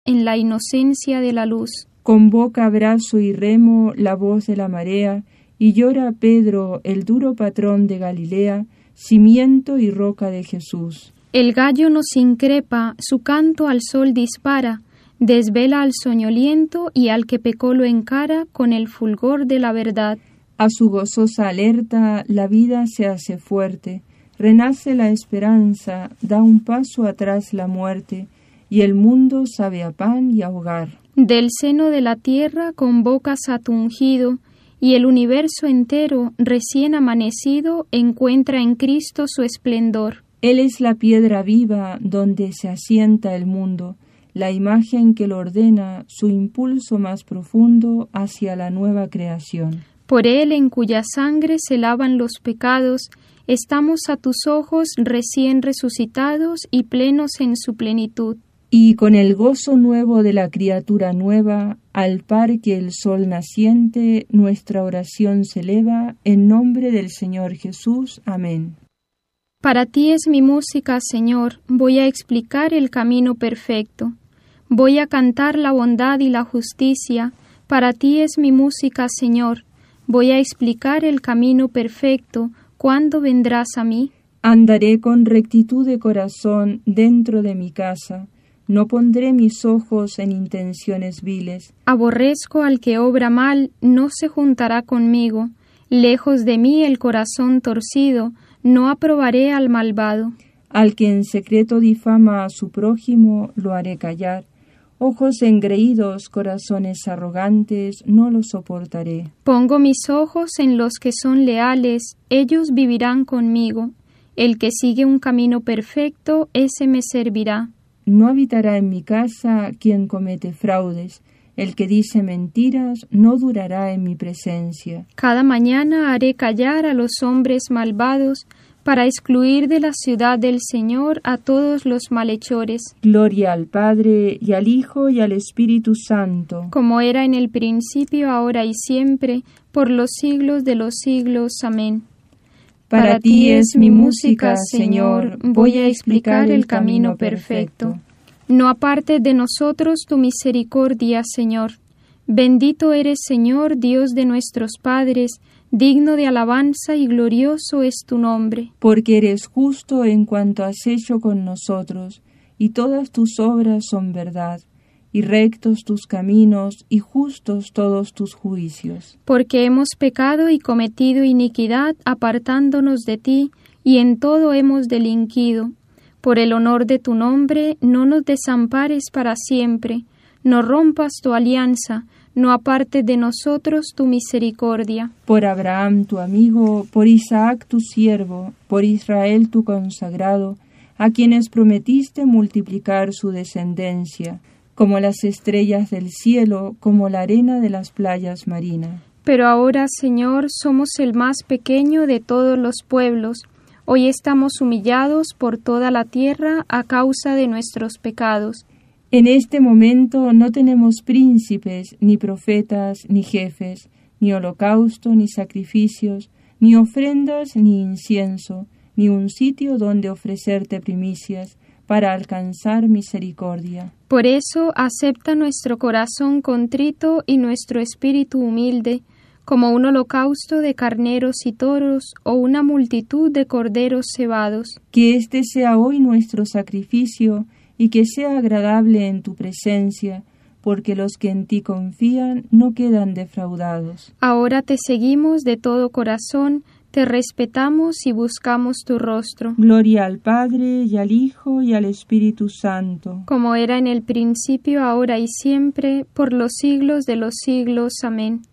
en la inocencia de la luz. Convoca brazo y remo la voz de la marea, y llora Pedro, el duro patrón de Galilea, cimiento y roca de Jesús. El gallo nos increpa, su canto al sol dispara, desvela al soñoliento y al que pecó lo encara con el fulgor de la verdad. A su gozosa alerta la vida se hace fuerte, renace la esperanza, da un paso atrás la muerte, y el mundo sabe a pan y a hogar. Del seno de la tierra convocas a tu ungido, y el universo entero, recién amanecido, encuentra en Cristo su esplendor. Él es la piedra viva donde se asienta el mundo, la imagen que lo ordena, su impulso más profundo hacia la nueva creación. Por él, en cuya sangre se lavan los pecados, estamos a tus ojos recién resucitados y plenos en su plenitud. Y con el gozo nuevo de la criatura nueva, al par que el sol naciente, nuestra oración se eleva, en nombre del Señor Jesús. Amén. Para ti es mi música, Señor, voy a explicar el camino perfecto. Voy a cantar la bondad y la justicia, para ti es mi música, Señor. Voy a explicar el camino perfecto, ¿cuándo vendrás a mí? Andaré con rectitud de corazón dentro de mi casa. No pondré mis ojos en intenciones viles. Aborrezco al que obra mal, no se juntará conmigo. Lejos de mí el corazón torcido, no aprobaré al malvado. Al que en secreto difama a su prójimo, lo haré callar. Ojos engreídos, corazones arrogantes, no los soportaré. Pongo mis ojos en los que son leales, ellos vivirán conmigo. El que sigue un camino perfecto, ese me servirá. No habitará en mi casa quien comete fraudes. El que dice mentiras no durará en mi presencia. Cada mañana haré callar a los hombres malvados, para excluir de la ciudad del Señor a todos los malhechores. Gloria al Padre, y al Hijo, y al Espíritu Santo. Como era en el principio, ahora y siempre, por los siglos de los siglos. Amén. Para ti es mi música, Señor, voy a explicar el camino perfecto. No apartes de nosotros tu misericordia, Señor. Bendito eres, Señor, Dios de nuestros padres, digno de alabanza y glorioso es tu nombre. Porque eres justo en cuanto has hecho con nosotros, y todas tus obras son verdad, y rectos tus caminos, y justos todos tus juicios. Porque hemos pecado y cometido iniquidad, apartándonos de ti, y en todo hemos delinquido. Por el honor de tu nombre, no nos desampares para siempre, no rompas tu alianza, no apartes de nosotros tu misericordia. Por Abraham tu amigo, por Isaac tu siervo, por Israel tu consagrado, a quienes prometiste multiplicar su descendencia, como las estrellas del cielo, como la arena de las playas marinas. Pero ahora, Señor, somos el más pequeño de todos los pueblos. Hoy estamos humillados por toda la tierra a causa de nuestros pecados. En este momento no tenemos príncipes, ni profetas, ni jefes, ni holocausto, ni sacrificios, ni ofrendas, ni incienso, ni un sitio donde ofrecerte primicias, para alcanzar misericordia. Por eso acepta nuestro corazón contrito y nuestro espíritu humilde, como un holocausto de carneros y toros o una multitud de corderos cebados. Que este sea hoy nuestro sacrificio, y que sea agradable en tu presencia, porque los que en ti confían no quedan defraudados. Ahora te seguimos de todo corazón, te respetamos y buscamos tu rostro. Gloria al Padre, y al Hijo, y al Espíritu Santo. Como era en el principio, ahora y siempre, por los siglos de los siglos. Amén.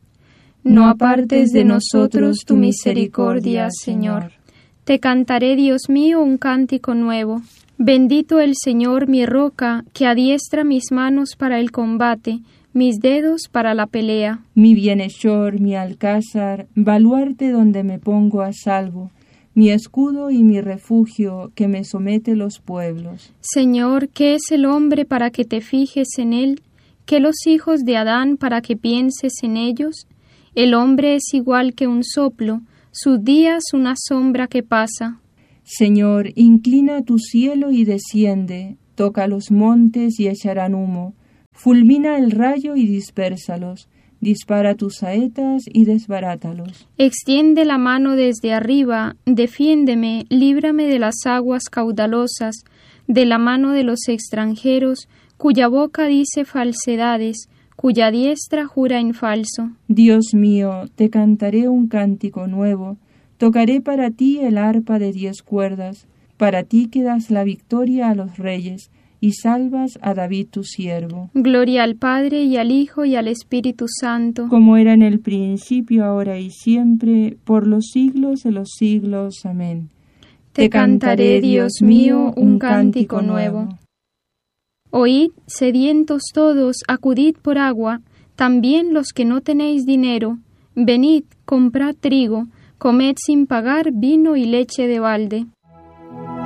No apartes de nosotros tu misericordia, Señor. Te cantaré, Dios mío, un cántico nuevo. Bendito el Señor, mi roca, que adiestra mis manos para el combate, mis dedos para la pelea. Mi bienhechor, mi alcázar, baluarte donde me pongo a salvo, mi escudo y mi refugio, que me somete los pueblos. Señor, ¿qué es el hombre para que te fijes en él? ¿Qué los hijos de Adán para que pienses en ellos? El hombre es igual que un soplo, sus días una sombra que pasa. Señor, inclina tu cielo y desciende, toca los montes y echarán humo, Fulmina el rayo y dispérsalos, dispara tus saetas y desbarátalos. Extiende la mano desde arriba, defiéndeme, líbrame de las aguas caudalosas, de la mano de los extranjeros, cuya boca dice falsedades, cuya diestra jura en falso. Dios mío, te cantaré un cántico nuevo, tocaré para ti el arpa de 10 cuerdas, para ti que das la victoria a los reyes, y salvas a David tu siervo. Gloria al Padre, y al Hijo, y al Espíritu Santo, como era en el principio, ahora y siempre, por los siglos de los siglos. Amén. Te cantaré, Dios mío, un cántico nuevo. Oíd, sedientos todos, acudid por agua, también los que no tenéis dinero, venid, comprad trigo, comed sin pagar vino y leche de balde.